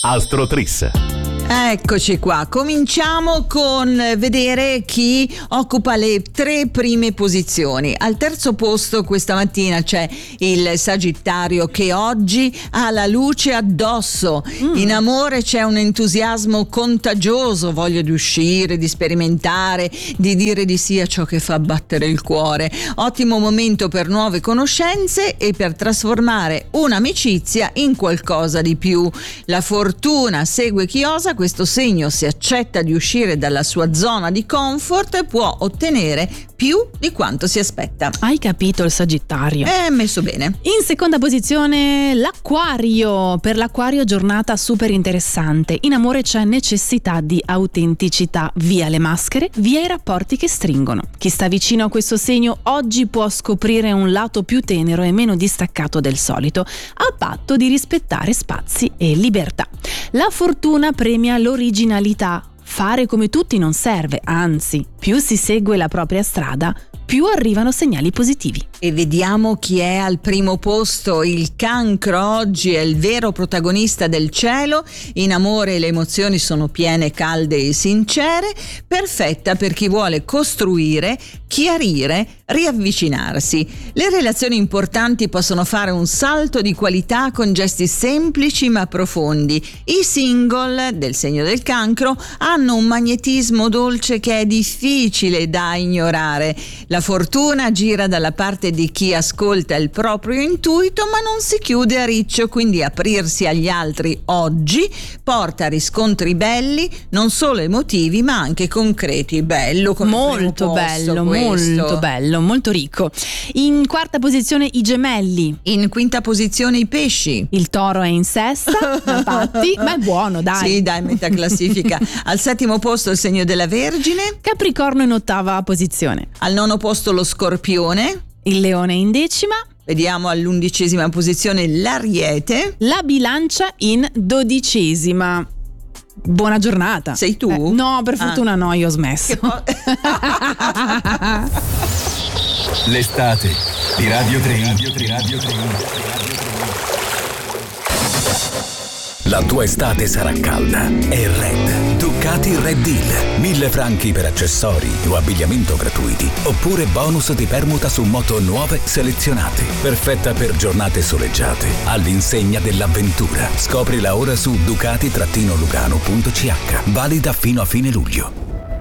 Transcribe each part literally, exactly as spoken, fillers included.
Astrotris. Eccoci qua, cominciamo con vedere chi occupa le tre prime posizioni. Al terzo posto questa mattina c'è il Sagittario che oggi ha la luce addosso. Mm. In amore c'è un entusiasmo contagioso, voglia di uscire, di sperimentare, di dire di sì a ciò che fa battere il cuore. Ottimo momento per nuove conoscenze e per trasformare un'amicizia in qualcosa di più. La fortuna segue chi osa. Questo segno, se accetta di uscire dalla sua zona di comfort, può ottenere più di quanto si aspetta. Hai capito il Sagittario? È messo bene. In seconda posizione l'Acquario. Per l'Acquario giornata super interessante. In amore c'è necessità di autenticità. Via le maschere, via i rapporti che stringono. Chi sta vicino a questo segno oggi può scoprire un lato più tenero e meno distaccato del solito, a patto di rispettare spazi e libertà. La fortuna premia l'originalità. Fare come tutti non serve, anzi, più si segue la propria strada, più arrivano segnali positivi. E vediamo chi è al primo posto. Il Cancro oggi è il vero protagonista del cielo. In amore le emozioni sono piene, calde e sincere, perfetta per chi vuole costruire, chiarire, riavvicinarsi. Le relazioni importanti possono fare un salto di qualità con gesti semplici ma profondi. I single del segno del Cancro hanno un magnetismo dolce che è difficile da ignorare. La fortuna gira dalla parte di chi ascolta il proprio intuito ma non si chiude a riccio, quindi aprirsi agli altri oggi porta a riscontri belli, non solo emotivi ma anche concreti. Bello come molto bello, questo. molto bello, molto ricco. In quarta posizione i Gemelli. In quinta posizione i Pesci. Il Toro è in sesta, infatti, ma è buono, dai. Sì, dai, metà classifica. Al settimo posto il segno della Vergine. Capricorno in ottava posizione. Al nono posto lo Scorpione. Il Leone in decima. Vediamo all'undicesima posizione l'Ariete. La Bilancia in dodicesima. Buona giornata. Sei tu? Eh, no, per fortuna ah. no, io ho smesso. Po- L'estate di Radio tre. Radio tre. Radio tre. La tua estate sarà calda e Red. Ducati Red Deal. Mille franchi per accessori o abbigliamento gratuiti. Oppure bonus di permuta su moto nuove selezionate. Perfetta per giornate soleggiate. All'insegna dell'avventura. Scoprila ora su ducati lugano punto c h. Valida fino a fine luglio.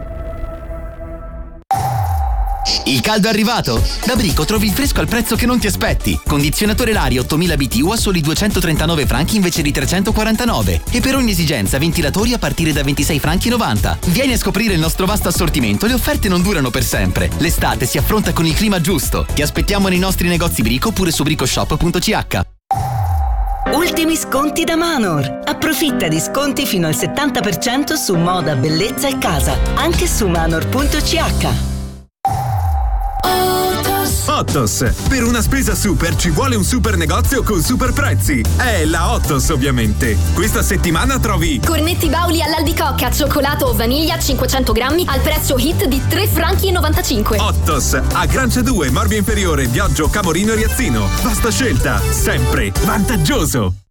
Il caldo è arrivato? Da Brico trovi il fresco al prezzo che non ti aspetti. Condizionatore Lari ottomila B T U a soli duecentotrentanove franchi invece di trecentoquarantanove. E per ogni esigenza ventilatori a partire da ventisei franchi e novanta. Vieni a scoprire il nostro vasto assortimento, le offerte non durano per sempre. L'estate si affronta con il clima giusto. Ti aspettiamo nei nostri negozi Brico oppure su bricoshop punto c h. Ultimi sconti da Manor. Approfitta di sconti fino al settanta per cento su moda, bellezza e casa, anche su manor punto c h. Ottos. Per una spesa super ci vuole un super negozio con super prezzi. È la Ottos, ovviamente. Questa settimana trovi cornetti Bauli all'albicocca, cioccolato o vaniglia cinquecento grammi al prezzo hit di tre franchi e novantacinque. Ottos. A Grancia due, Morbia Inferiore, Viaggio Camorino e Riazzino. Vasta scelta, sempre vantaggioso.